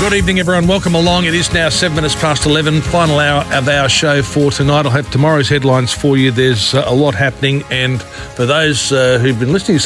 Good evening, everyone. Welcome along. It is now 7 minutes past 11, final hour of our show for tonight. I'll have tomorrow's headlines for you. There's a lot happening, and for those who've been listening